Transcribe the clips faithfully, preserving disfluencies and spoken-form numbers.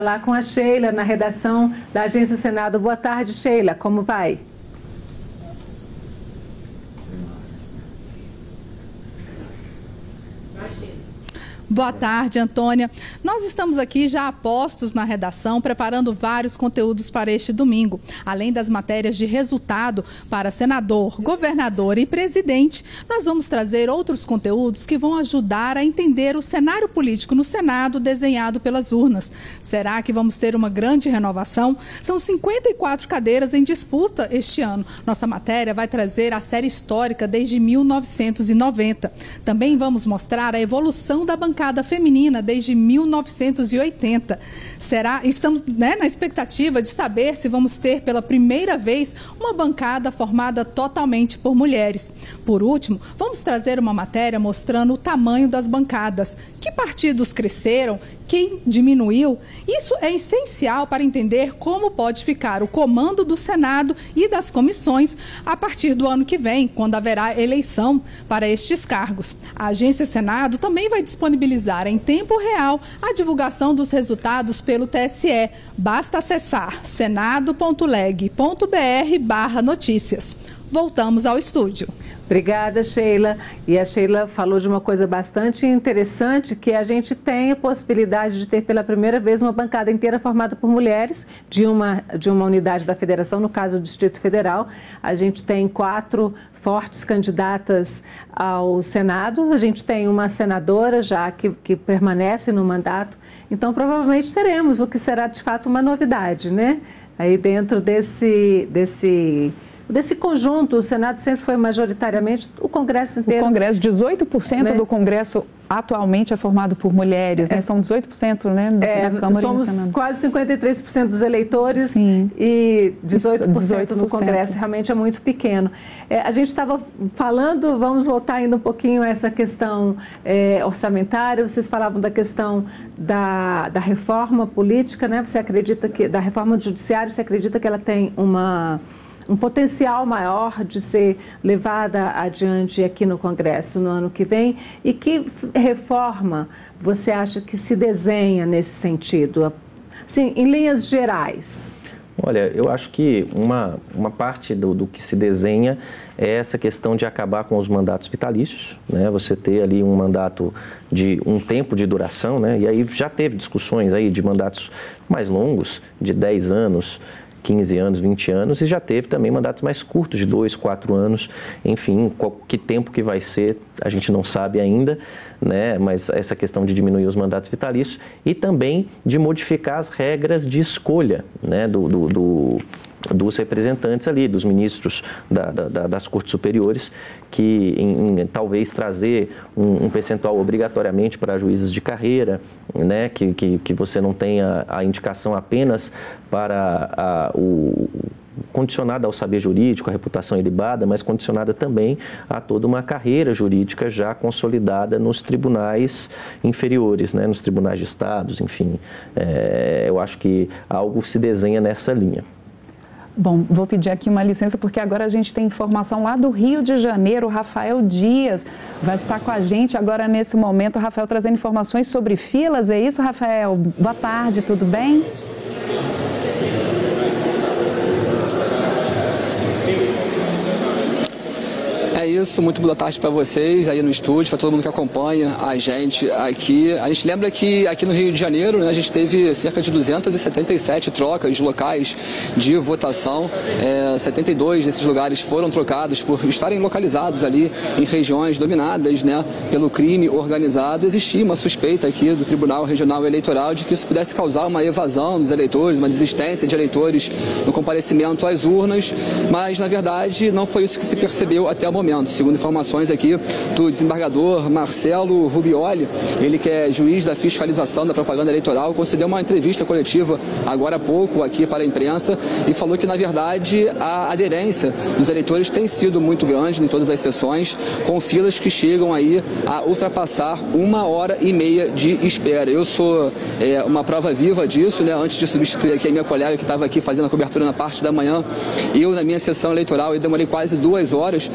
Lá com a Sheila, na redação da Agência Senado. Boa tarde, Sheila. Como vai? Boa tarde, Antônia. Nós estamos aqui já a postos na redação, preparando vários conteúdos para este domingo. Além das matérias de resultado para senador, governador e presidente, nós vamos trazer outros conteúdos que vão ajudar a entender o cenário político no Senado desenhado pelas urnas. Será que vamos ter uma grande renovação? São cinquenta e quatro cadeiras em disputa este ano. Nossa matéria vai trazer a série histórica desde mil novecentos e noventa. Também vamos mostrar a evolução da bancada feminina desde mil novecentos e oitenta. Será, estamos né, na expectativa de saber se vamos ter pela primeira vez uma bancada formada totalmente por mulheres. Por último, vamos trazer uma matéria mostrando o tamanho das bancadas. Que partidos cresceram? Quem diminuiu? Isso é essencial para entender como pode ficar o comando do Senado e das comissões a partir do ano que vem, quando haverá eleição para estes cargos. A Agência Senado também vai disponibilizar em tempo real a divulgação dos resultados pelo T S E. Basta acessar senado ponto leg ponto br barra notícias. Voltamos ao estúdio. Obrigada, Sheila. E a Sheila falou de uma coisa bastante interessante, que a gente tem a possibilidade de ter pela primeira vez uma bancada inteira formada por mulheres de uma, de uma unidade da federação, no caso do Distrito Federal. A gente tem quatro fortes candidatas ao Senado, a gente tem uma senadora já que, que permanece no mandato, então provavelmente teremos o que será de fato uma novidade, né? Aí dentro desse... desse Desse conjunto, o Senado sempre foi majoritariamente o Congresso inteiro. O Congresso, dezoito por cento né? do Congresso atualmente é formado por mulheres, né? É. São dezoito por cento né, da, é, da Câmara somos e do Senado. Quase cinquenta e três por cento dos eleitores. Sim. E dezoito por cento, dezoito por cento no Congresso, realmente é muito pequeno. É, a gente estava falando, vamos voltar ainda um pouquinho a essa questão é, orçamentária, vocês falavam da questão da, da reforma política, né? Você acredita que, da reforma do judiciário, você acredita que ela tem uma... um potencial maior de ser levada adiante aqui no Congresso no ano que vem? E que reforma você acha que se desenha nesse sentido? Assim, em linhas gerais. Olha, eu acho que uma, uma parte do, do que se desenha é essa questão de acabar com os mandatos vitalícios, né? Você ter ali um mandato de um tempo de duração, né? E aí já teve discussões aí de mandatos mais longos, de dez anos, quinze anos, vinte anos, e já teve também mandatos mais curtos, de dois, quatro anos, enfim, qual, que tempo que vai ser, a gente não sabe ainda, né? Mas essa questão de diminuir os mandatos vitalícios e também de modificar as regras de escolha, né? do, do, do dos representantes ali, dos ministros da, da, das cortes superiores, que em, em, talvez trazer um, um percentual obrigatoriamente para juízes de carreira, né, que, que, que você não tenha a indicação apenas para a, o condicionada ao saber jurídico, a reputação ilibada, mas condicionada também a toda uma carreira jurídica já consolidada nos tribunais inferiores, né, nos tribunais de estados, enfim. É, eu acho que algo se desenha nessa linha. Bom, vou pedir aqui uma licença, porque agora a gente tem informação lá do Rio de Janeiro. O Rafael Dias vai estar com a gente agora nesse momento. O Rafael trazendo informações sobre filas, é isso, Rafael? Boa tarde, tudo bem? É isso, muito boa tarde para vocês aí no estúdio, para todo mundo que acompanha a gente aqui. A gente lembra que aqui no Rio de Janeiro, né, a gente teve cerca de duzentas e setenta e sete trocas de locais de votação. É, setenta e dois desses lugares foram trocados por estarem localizados ali em regiões dominadas, né, pelo crime organizado. Existia uma suspeita aqui do Tribunal Regional Eleitoral de que isso pudesse causar uma evasão dos eleitores, uma desistência de eleitores no comparecimento às urnas, mas na verdade não foi isso que se percebeu até o momento. Segundo informações aqui do desembargador Marcelo Rubioli, ele que é juiz da fiscalização da propaganda eleitoral, concedeu uma entrevista coletiva agora há pouco aqui para a imprensa e falou que, na verdade, a aderência dos eleitores tem sido muito grande em todas as sessões, com filas que chegam aí a ultrapassar uma hora e meia de espera. Eu sou é, uma prova viva disso, né? Antes de substituir aqui a minha colega que estava aqui fazendo a cobertura na parte da manhã, eu, na minha sessão eleitoral, eu demorei quase duas horas para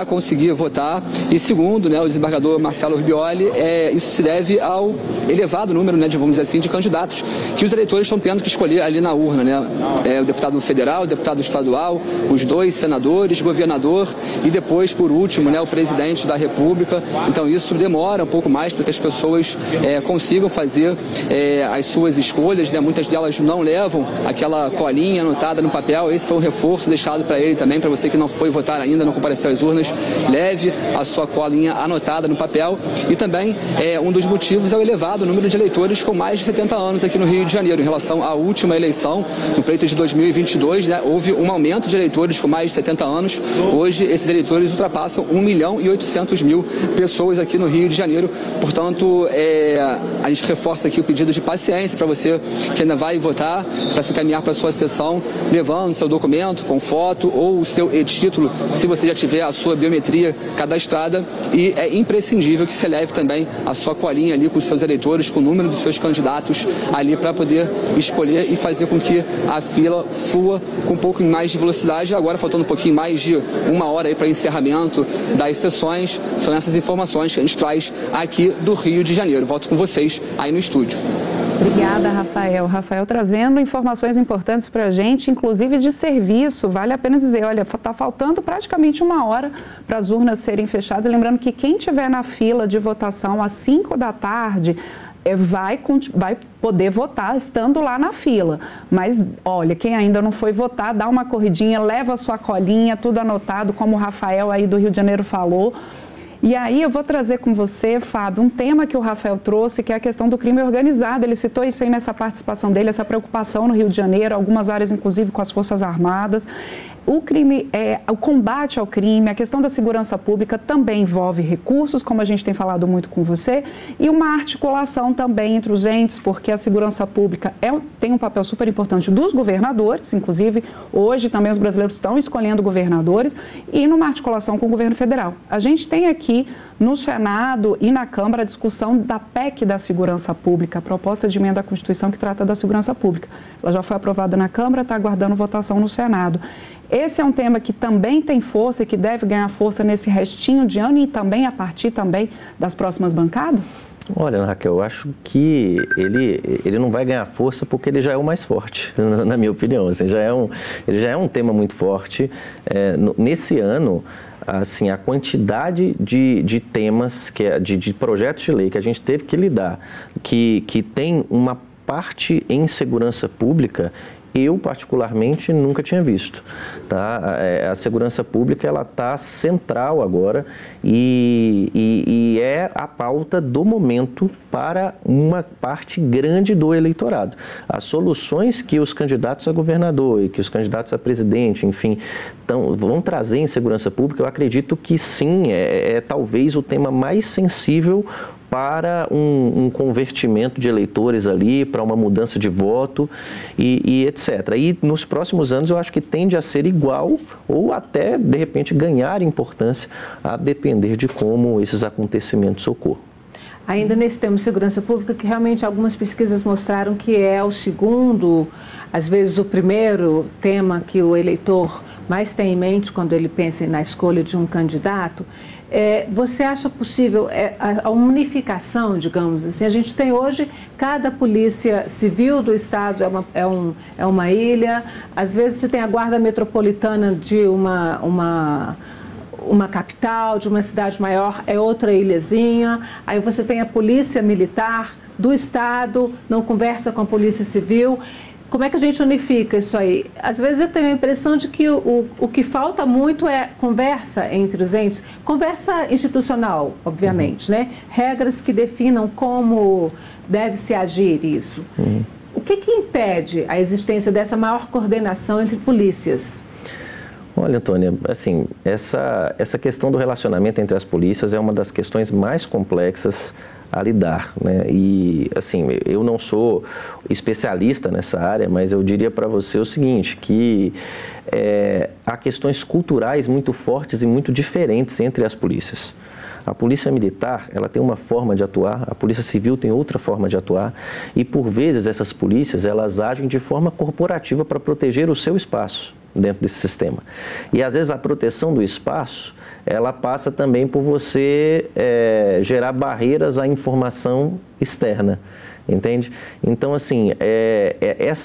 para conseguir votar. E segundo, né, o desembargador Marcelo Urbioli, é, isso se deve ao elevado número, né, de, vamos dizer assim, de candidatos que os eleitores estão tendo que escolher ali na urna, né? É, o deputado federal, o deputado estadual, os dois senadores, governador e depois, por último, né, o presidente da República. Então isso demora um pouco mais para que as pessoas é, consigam fazer é, as suas escolhas, né? Muitas delas não levam aquela colinha anotada no papel. Esse foi um reforço deixado para ele também, para você que não foi votar ainda, não compareceu às urnas, leve a sua colinha anotada no papel. E também é, um dos motivos é o elevado número de eleitores com mais de setenta anos aqui no Rio de Janeiro. Em relação à última eleição, no pleito de dois mil e vinte e dois, né, houve um aumento de eleitores com mais de setenta anos. Hoje, esses eleitores ultrapassam um milhão e oitocentos mil pessoas aqui no Rio de Janeiro. Portanto, é, a gente reforça aqui o pedido de paciência para você que ainda vai votar, para se encaminhar para a sua sessão, levando seu documento com foto ou o seu e-título, se você já tiver a sua biometria cadastrada. E é imprescindível que você leve também a sua colinha ali com os seus eleitores, com o número dos seus candidatos ali, para poder escolher e fazer com que a fila flua com um pouco mais de velocidade. Agora, faltando um pouquinho mais de uma hora aí para encerramento das sessões, são essas informações que a gente traz aqui do Rio de Janeiro. Volto com vocês aí no estúdio. Obrigada, Rafael. Rafael trazendo informações importantes para a gente, inclusive de serviço. Vale a pena dizer, olha, está faltando praticamente uma hora para as urnas serem fechadas. Lembrando que quem estiver na fila de votação às cinco da tarde, Vai, vai poder votar estando lá na fila. Mas, olha, quem ainda não foi votar, dá uma corridinha, leva a sua colinha, tudo anotado, como o Rafael aí do Rio de Janeiro falou. E aí eu vou trazer com você, Fábio, um tema que o Rafael trouxe, que é a questão do crime organizado. Ele citou isso aí nessa participação dele, essa preocupação no Rio de Janeiro, algumas áreas inclusive com as Forças Armadas. O crime, é, o combate ao crime, a questão da segurança pública também envolve recursos, como a gente tem falado muito com você, e uma articulação também entre os entes, porque a segurança pública é, tem um papel super importante dos governadores, inclusive hoje também os brasileiros estão escolhendo governadores, e numa articulação com o governo federal. A gente tem aqui no Senado e na Câmara a discussão da P E C da segurança pública, a proposta de emenda à Constituição que trata da segurança pública. Ela já foi aprovada na Câmara, está aguardando votação no Senado. Esse é um tema que também tem força e que deve ganhar força nesse restinho de ano e também a partir também das próximas bancadas? Olha, Raquel, eu acho que ele, ele não vai ganhar força porque ele já é o mais forte, na minha opinião. Assim, já é um, ele já é um tema muito forte. É, nesse ano, assim, a quantidade de, de temas, que é, de, de projetos de lei que a gente teve que lidar, que, que tem uma parte em segurança pública, eu, particularmente, nunca tinha visto. Tá? A segurança pública ela está central agora e, e, e é a pauta do momento para uma parte grande do eleitorado. As soluções que os candidatos a governador e que os candidatos a presidente, enfim, tão, vão trazer em segurança pública, eu acredito que sim, é, é talvez o tema mais sensível para um, um convertimento de eleitores ali, para uma mudança de voto e, e etcétera. E nos próximos anos eu acho que tende a ser igual ou até, de repente, ganhar importância a depender de como esses acontecimentos ocorram. Ainda nesse tema de segurança pública, que realmente algumas pesquisas mostraram que é o segundo, às vezes o primeiro tema que o eleitor mais tem em mente quando ele pensa na escolha de um candidato. É, você acha possível é, a, a unificação, digamos assim? A gente tem hoje, cada polícia civil do estado é uma, é um, é uma ilha, às vezes você tem a guarda metropolitana de uma, uma, uma capital, de uma cidade maior, é outra ilhazinha, aí você tem a polícia militar do estado, não conversa com a polícia civil. Como é que a gente unifica isso aí? Às vezes eu tenho a impressão de que o, o que falta muito é conversa entre os entes, conversa institucional, obviamente, né? Regras que definam como deve se agir isso. Uhum. O que que impede a existência dessa maior coordenação entre polícias? Olha, Antônia, assim, essa, essa questão do relacionamento entre as polícias é uma das questões mais complexas a lidar, né? E assim, eu não sou especialista nessa área, mas eu diria para você o seguinte, que é, há questões culturais muito fortes e muito diferentes entre as polícias. A polícia militar, ela tem uma forma de atuar, a polícia civil tem outra forma de atuar e por vezes essas polícias, elas agem de forma corporativa para proteger o seu espaço. dentro desse sistema. E às vezes a proteção do espaço, ela passa também por você é, gerar barreiras à informação externa, entende? Então, assim, é, é, essa